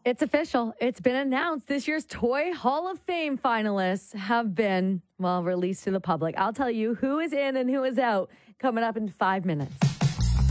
It's official. It's been announced. This year's Toy Hall of Fame finalists have been, released to the public. I'll tell you who is in and who is out coming up in 5 minutes.